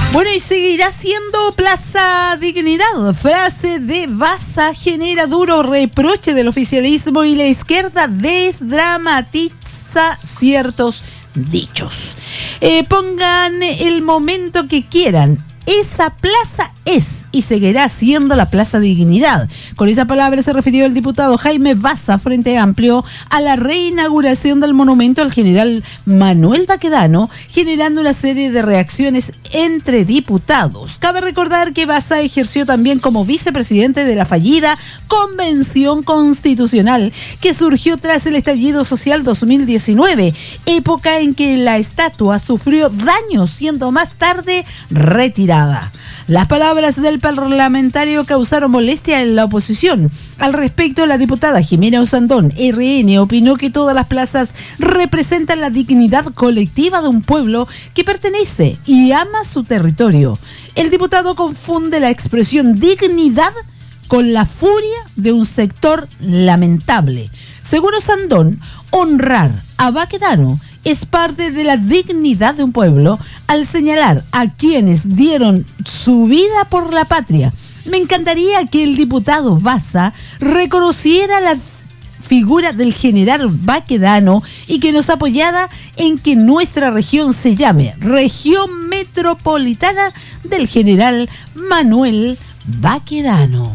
Bueno, y seguirá siendo Plaza Dignidad. Frase de Baza genera duro reproche del oficialismo y la izquierda desdramatiza ciertos dichos. Pongan el momento que quieran. Esa plaza es y seguirá siendo la Plaza Dignidad. Con esa palabra se refirió el diputado Jaime Baza, Frente Amplio, a la reinauguración del monumento al general Manuel Baquedano, generando una serie de reacciones entre diputados. Cabe recordar que Baza ejerció también como vicepresidente de la fallida Convención Constitucional, que surgió tras el estallido social 2019, época en que la estatua sufrió daños, siendo más tarde retirada. Las palabras del parlamentario causaron molestia en la oposición. Al respecto, la diputada Jimena Usandón, RN, opinó que todas las plazas representan la dignidad colectiva de un pueblo que pertenece y ama su territorio. El diputado confunde la expresión dignidad con la furia de un sector lamentable. Según Usandón, honrar a Baquedano es parte de la dignidad de un pueblo al señalar a quienes dieron su vida por la patria. Me encantaría que el diputado Baza reconociera la figura del general Baquedano y que nos apoyara en que nuestra región se llame Región Metropolitana del general Manuel Baquedano.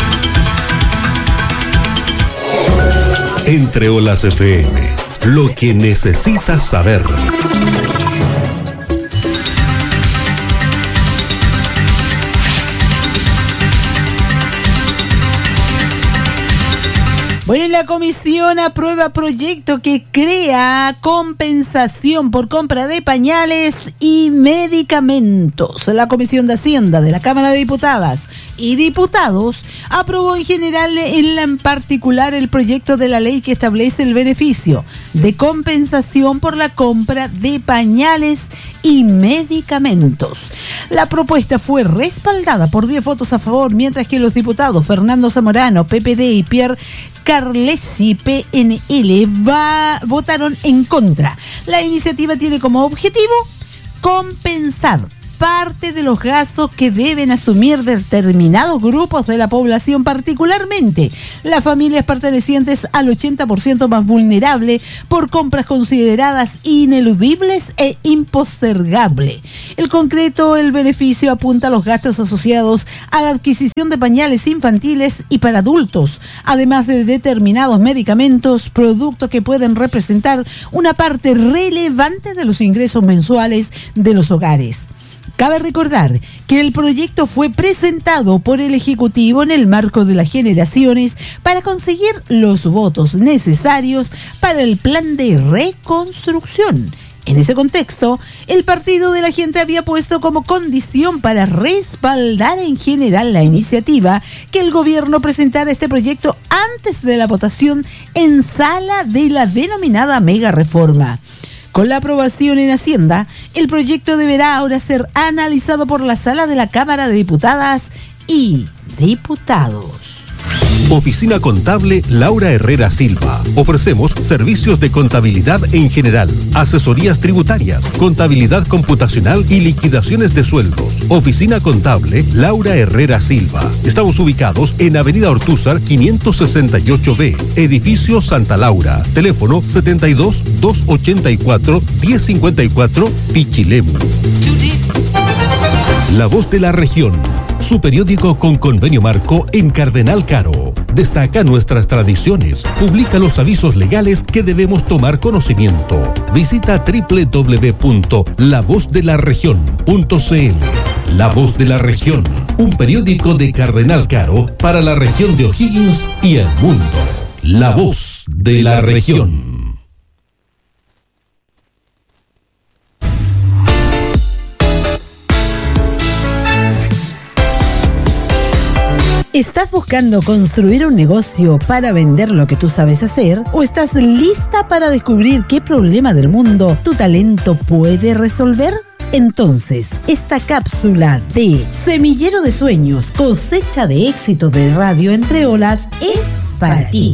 Entre Olas FM. Lo que necesitas saber. Bueno, la comisión aprueba proyecto que crea compensación por compra de pañales y medicamentos. La Comisión de Hacienda de la Cámara de Diputadas y Diputados aprobó en particular el proyecto de la ley que establece el beneficio de compensación por la compra de pañales y medicamentos. La propuesta fue respaldada por 10 votos a favor, mientras que los diputados Fernando Zamorano, PPD, y Pierre Carlesi, PNL, votaron en contra. La iniciativa tiene como objetivo compensar parte de los gastos que deben asumir determinados grupos de la población, particularmente las familias pertenecientes al 80% más vulnerable, por compras consideradas ineludibles e impostergables. En concreto, el beneficio apunta a los gastos asociados a la adquisición de pañales infantiles y para adultos, además de determinados medicamentos, productos que pueden representar una parte relevante de los ingresos mensuales de los hogares. Cabe recordar que el proyecto fue presentado por el Ejecutivo en el marco de las generaciones para conseguir los votos necesarios para el plan de reconstrucción. En ese contexto, el Partido de la Gente había puesto como condición para respaldar en general la iniciativa que el gobierno presentara este proyecto antes de la votación en sala de la denominada mega reforma. Con la aprobación en Hacienda, el proyecto deberá ahora ser analizado por la Sala de la Cámara de Diputadas y Diputados. Oficina Contable Laura Herrera Silva. Ofrecemos servicios de contabilidad en general, asesorías tributarias, contabilidad computacional y liquidaciones de sueldos. Oficina Contable Laura Herrera Silva. Estamos ubicados en Avenida Ortúzar 568B, Edificio Santa Laura. Teléfono 72-284-1054, Pichilemu. La Voz de la Región. Su periódico con convenio marco en Cardenal Caro. Destaca nuestras tradiciones, publica los avisos legales que debemos tomar conocimiento. Visita www.lavozdelaregion.cl. La Voz de la Región, un periódico de Cardenal Caro para la región de O'Higgins y el mundo. La Voz de la Región. ¿Estás buscando construir un negocio para vender lo que tú sabes hacer? ¿O estás lista para descubrir qué problema del mundo tu talento puede resolver? Entonces, esta cápsula de Semillero de Sueños, cosecha de éxito de Radio Entre Olas es para ti.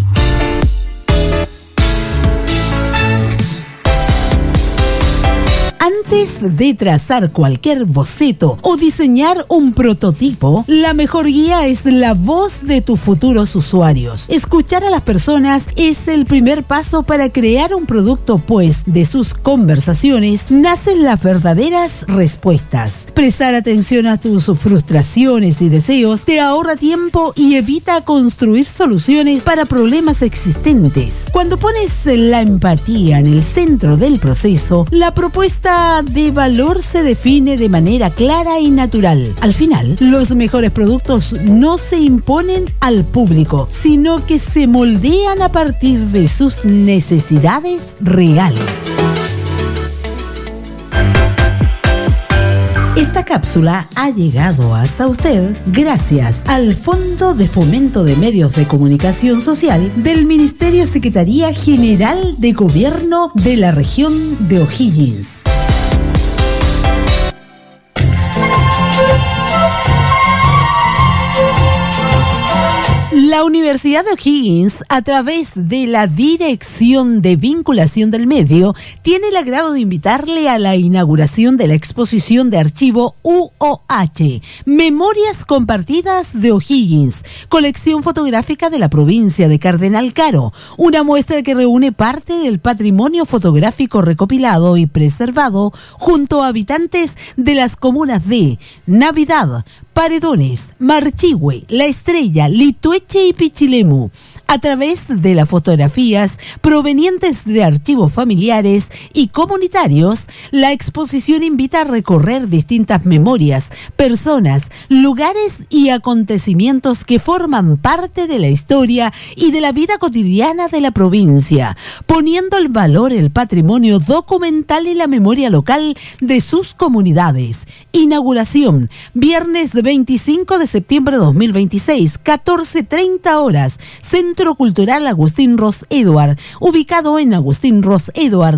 Antes de trazar cualquier boceto o diseñar un prototipo, la mejor guía es la voz de tus futuros usuarios. Escuchar a las personas es el primer paso para crear un producto, pues de sus conversaciones nacen las verdaderas respuestas. Prestar atención a tus frustraciones y deseos te ahorra tiempo y evita construir soluciones para problemas existentes. Cuando pones la empatía en el centro del proceso, la propuesta de valor se define de manera clara y natural. Al final, los mejores productos no se imponen al público, sino que se moldean a partir de sus necesidades reales. Esta cápsula ha llegado hasta usted gracias al Fondo de Fomento de Medios de Comunicación Social del Ministerio Secretaría General de Gobierno de la Región de O'Higgins. La Universidad de O'Higgins, a través de la Dirección de Vinculación del Medio, tiene el agrado de invitarle a la inauguración de la exposición de archivo UOH, Memorias Compartidas de O'Higgins, colección fotográfica de la provincia de Cardenal Caro, una muestra que reúne parte del patrimonio fotográfico recopilado y preservado junto a habitantes de las comunas de Navidad, Paredones, Marchihue, La Estrella, Litueche y Pichilemu. A través de las fotografías provenientes de archivos familiares y comunitarios, la exposición invita a recorrer distintas memorias, personas, lugares y acontecimientos que forman parte de la historia y de la vida cotidiana de la provincia, poniendo en valor el patrimonio documental y la memoria local de sus comunidades. Inauguración, viernes 25 de septiembre de 2026, 14:30 horas, Centro Cultural Agustín Ros Eduard, ubicado en Agustín Ros Eduard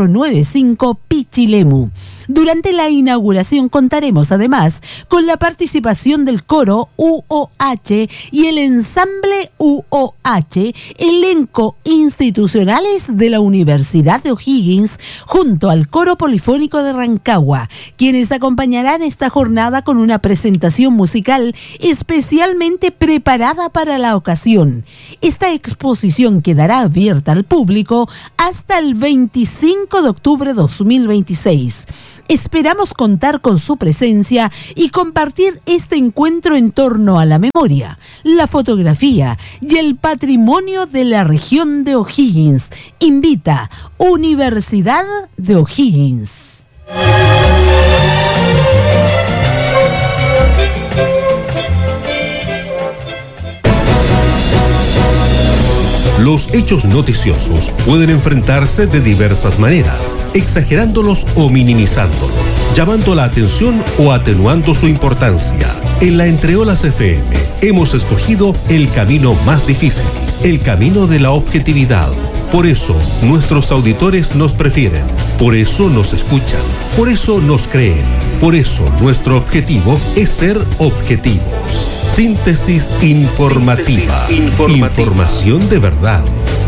495 Pichilemu. Durante la inauguración contaremos además con la participación del coro UOH y el ensamble UOH, elenco institucionales de la Universidad de O'Higgins, junto al coro polifónico de Rancagua, quienes acompañarán esta jornada con una presentación musical especialmente preparada para la ocasión. Esta exposición quedará abierta al público hasta el 25 de octubre de 2026. Esperamos contar con su presencia y compartir este encuentro en torno a la memoria, la fotografía y el patrimonio de la región de O'Higgins. Invita Universidad de O'Higgins. Los hechos noticiosos pueden enfrentarse de diversas maneras, exagerándolos o minimizándolos, llamando la atención o atenuando su importancia. En la Entre Olas FM hemos escogido el camino más difícil, el camino de la objetividad. Por eso nuestros auditores nos prefieren, por eso nos escuchan, por eso nos creen, por eso nuestro objetivo es ser objetivos. Síntesis informativa. Información de verdad.